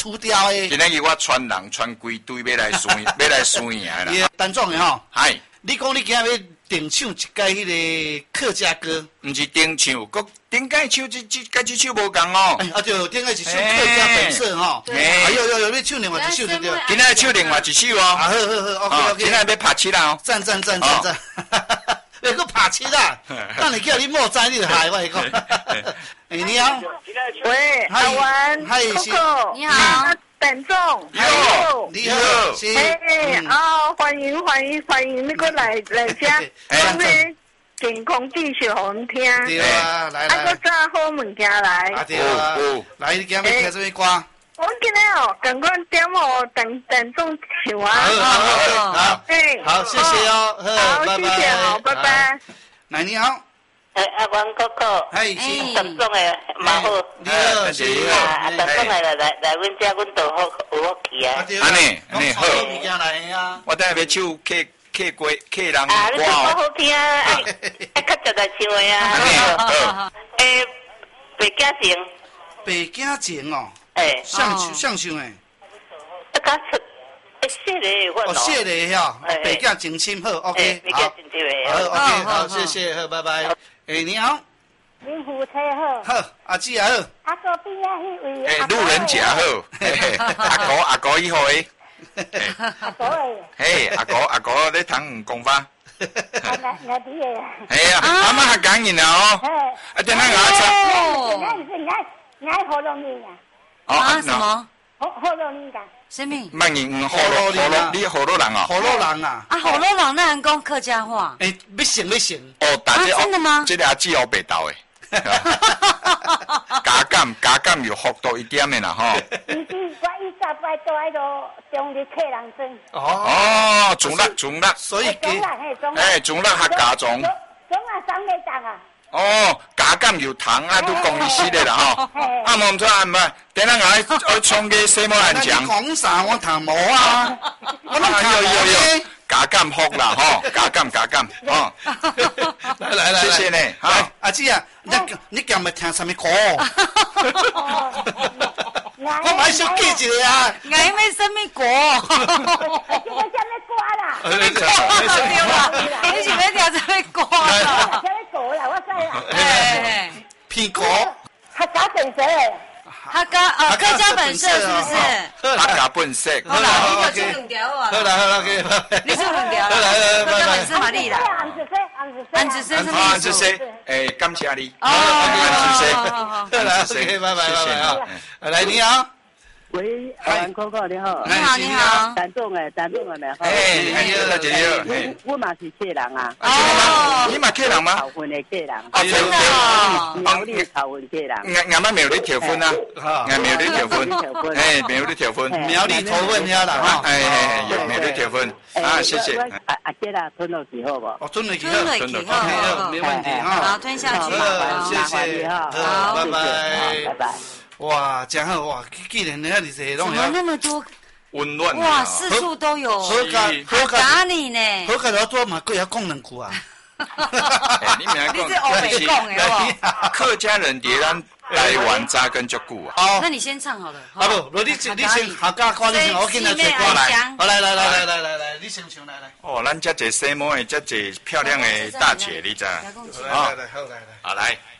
秃雕的。 今日我传人传规堆要来算要来算赢啦。 陈总的吼， 嗨， 你讲你今日要定唱一届迄个客家歌， 毋是定唱，佮顶届唱甲这首无共哦。 对，顶届一首客家本色吼。有，要唱另外一首对不对？ 今仔唱另外一首哦。 好，OK， 今仔要拍七啦哦。 赞。那个拍七啦，那你叫你莫知你就害我讲。你好， 喂，阿文，Coco， 你好， 陈总， 你好， 欢迎，你过来遮，讲咧健康知识互阮听。 对啊，来， 搁找好物件来。 对啊，来，你今日听什么歌？ 我今日赶快点我陈总唱啊！ 好，谢谢哦， 好，谢谢哦，拜拜。 来，你好。 阿文Coco，陈总诶，蛮好。 你好， 谢谢。 陈总诶来阮遮，阮都好有福气啊。 安尼好。 物件来啊！ 我等下要唱客人啊，你唱好好听啊，爱较实在唱诶啊。 白景情哦。 像唱诶。 甲出。谢嘞，我谢嘞吼，白景情深好 ，OK， 好，好，谢谢，好，拜拜。你好。 恁夫妻好。 好，阿姊也好。 阿哥边啊，迄位。 路人甲好，阿哥以后诶。 阿哥诶。 阿哥咧谈公花。 我啲嘢。 係啊，啱啱係講完啦哦。 係。 等下我出。我何龍年啊？ 什麼？ 何龍年㗎？ 什麼？ 乜嘢？河洛，你河洛人啊？ 河洛人啊？ 河洛人那人講客家話。 要成。 真的嗎？ 這個阿姊好白道誒。加減有學到一點嘅啦吼。 我以前擺到喺度中日客人村。 哦，中立， 所以中立客家莊。 中啊，三個站啊。 哦，加減有糖啊，都講意思咧啦吼。啊，冇錯，唔係，等下我唱嘅什麼人講？ 講啥？我談冇啊。 有。加減學啦，吼，加減，吼。 來， 謝謝你，好。 阿姊啊，你今日聽什麼歌？我買小記一個啊。 嗌咩什麼歌？ 我什麼歌啦？ 你是要聽什麼歌啦？ 什麼歌啦？我知啦。 屁歌。 客家本色。 客家本色是不是？ 客家本色。 好啦，你就出兩條啊。 好啦， 你出兩條啦。客家本色嘛你啦。安子生什麼意思？ 安子生，感謝你。 安子生。好啦，拜。來，你好。 喂，阿Coco你好。 你好。 陳總誒咪好。我嘛是客人啊。 你嘛客人嗎？ 頭份的客人。 真的哦。 苗栗頭份客人。 啱啱苗栗條婚啊。苗栗條婚。苗栗條婚。 苗栗頭份呀啦哈。 苗栗條婚。啊，謝謝。 阿姐啦，吞落去好不？ 哦，吞落去好， 沒問題哈。 好，吞下去。 謝謝。好，拜拜。哇，真好哇！既然你看你这怎么那么多温暖哇，四处都有。 好打你呢？ 好个要多嘛，各要讲两句啊。 你明你是欧北讲的哦。 客家人伫咱台湾扎根足久啊。 哦，那你先唱好了。 啊不，你先客家歌，你先我跟他吹歌来。好来，你先唱来。 哦，咱遮济西门的，遮济漂亮的大姐，你知？ 来，好来。 好来。